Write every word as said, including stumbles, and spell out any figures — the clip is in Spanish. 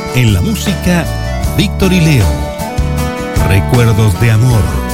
En la música, Víctor y Leo. Recuerdos de amor.